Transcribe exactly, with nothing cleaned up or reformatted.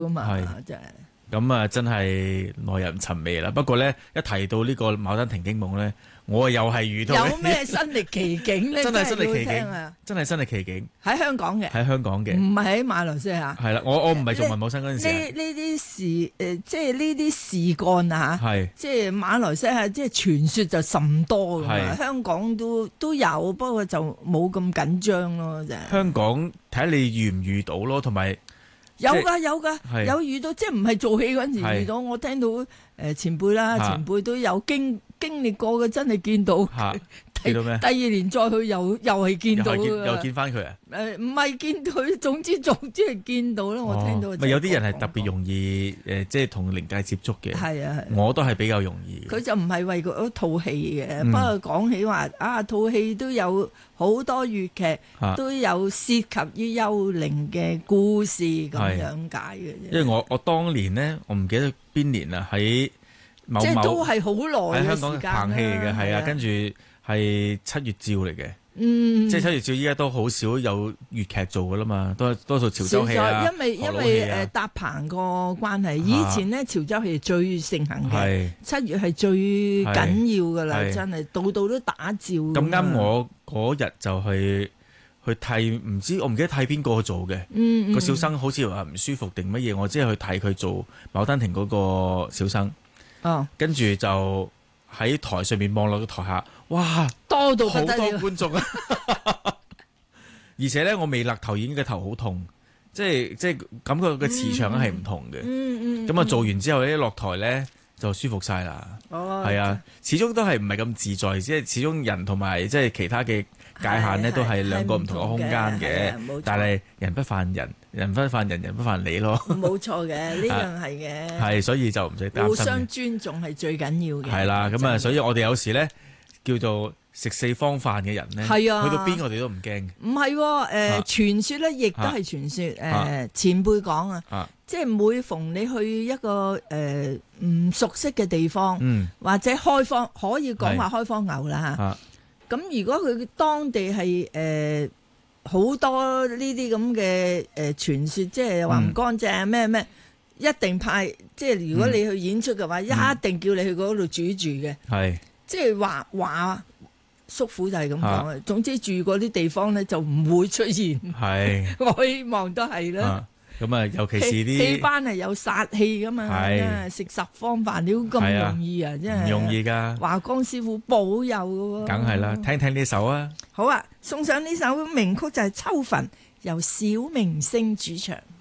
噶嘛，真係。 咁啊，真係耐人尋味啦。不過咧，一提到呢個《牡丹亭驚夢》咧，我又係遇到有咩身歷其境咧？ 真係身歷其境啊！ 真係身歷其境。 喺香港嘅， 喺香港嘅， 唔係喺馬來西亞。 係啦，我我唔係做文武生嗰陣時。 呢呢啲事誒，即係呢啲事幹啊嚇， 係即係馬來西亞，即係傳說就甚多㗎嘛。 係香港都都有，不過就冇咁緊張咯，就係。 香港睇下你遇唔遇到咯，同埋。 有噶有噶，有遇到，即係唔係做戲嗰陣時遇到，我聽到誒前輩啦，前輩都有經經歷過嘅，真係見到。 見到咩？ 第二年再去又又係見到㗎。 又見翻佢啊？ 誒唔係見到佢，總之總之係見到啦。我聽到。 咪有啲人係特別容易誒，即係同靈界接觸嘅。係啊，我都係比較容易。 佢就唔係為嗰套戲嘅，不過講起話啊，套戲都有好多粵劇都有涉及於幽靈嘅故事咁樣解嘅。 因為我我當年咧，我唔記得邊年啦，喺某某即係都係好耐喺香港棚戲嚟嘅，係啊，跟住。係七月照嚟嘅， 嗯， 即係七月照依家都好少有粵劇做噶啦嘛，多多數潮州戲啊， 因為因為誒搭棚個關係，以前咧潮州戲最盛行嘅，七月係最緊要噶啦，真係度度都打照。 咁啱我嗰日就去去替，唔知我唔記得替邊個做嘅， 嗯， 個小生好似話唔舒服定乜嘢，我只係去替佢做牡丹亭嗰個小生， 哦， 跟住就喺台上面望落個台下。哇， 多到好多觀眾啊！而且咧，我未勒頭已經個頭好痛，即係即係感覺個磁場係唔同嘅。嗯嗯。咁啊，做完之後咧，落台咧就舒服晒啦。哦。係啊，始終都係唔係咁自在，即係始終人同埋即係其他嘅界限咧，都係兩個唔同嘅空間嘅。但係人不犯人，人不犯人，人不犯你咯。 冇錯嘅，呢樣係嘅。 係，所以就唔使擔心。 互相尊重係最緊要嘅。 係啦，咁啊，所以我哋有時咧。叫做食四方飯嘅人咧，係啊，去到邊我哋都唔驚。 唔係誒，傳說咧，亦都係傳說。誒、呃，前輩講啊，啊即係每逢你去一個誒唔、呃、熟悉嘅地方，嗯、或者開荒，可以講話開荒牛啦吓。咁、啊、如果佢當地係誒好多呢啲咁嘅誒傳說，即係話唔乾淨咩咩，一定派。即係如果你去演出嘅話，嗯、一定叫你去嗰度煮住嘅。係。即係話話叔父就係咁講啊，總之住嗰啲地方咧就唔會出現。係，我希望都係啦。 咁啊，尤其是啲戲班係有殺氣噶嘛，食十方飯料咁容易啊，真係唔容易噶。 華光師傅保佑噶喎。 梗係啦，聽聽呢首啊。 好啊，送上呢首名曲就係《秋墳》，由小明星主唱。